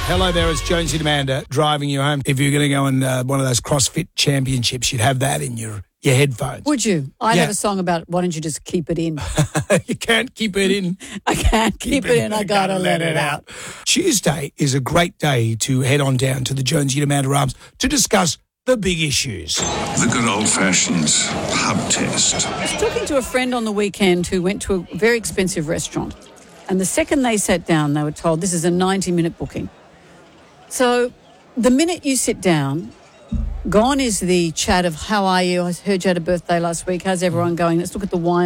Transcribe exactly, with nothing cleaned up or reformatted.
Hello there, it's Jonesy and Amanda driving you home. If you're going to go on uh, one of those CrossFit championships, you'd have that in your, your headphones. Would you? I'd Yeah. have a song about why don't you just keep it in? You can't keep it in. I can't keep, it in, I gotta let it out. Tuesday is a great day to head on down to the Jonesy and Amanda Arms to discuss the big issues. The good old-fashioned pub test. I was talking to a friend on the weekend who went to a very expensive restaurant, and the second they sat down, they were told this is a ninety-minute booking. So the minute you sit down, gone is the chat of how are you? I heard you had a birthday last week. How's everyone going? Let's look at the wine.